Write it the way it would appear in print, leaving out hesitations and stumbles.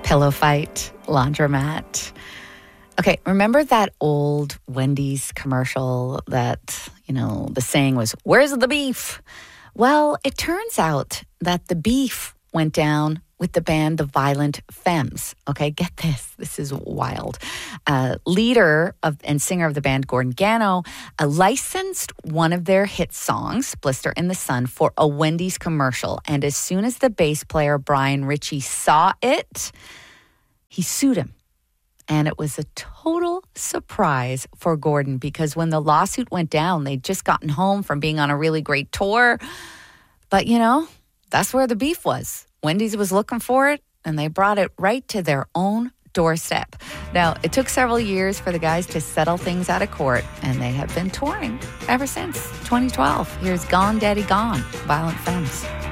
Pillow fight, laundromat. Okay, remember that old Wendy's commercial that, the saying was, "Where's the beef?" Well, it turns out that the beef went down with the band The Violent Femmes. Okay, get this. This is wild. Leader and singer of the band, Gordon Gano, licensed one of their hit songs, Blister in the Sun, for a Wendy's commercial. And as soon as the bass player, Brian Ritchie, saw it, he sued him. And it was a total surprise for Gordon because when the lawsuit went down, they'd just gotten home from being on a really great tour. But, that's where the beef was. Wendy's was looking for it, and they brought it right to their own doorstep. Now, it took several years for the guys to settle things out of court, and they have been touring ever since 2012. Here's Gone Daddy Gone, Violent Femmes.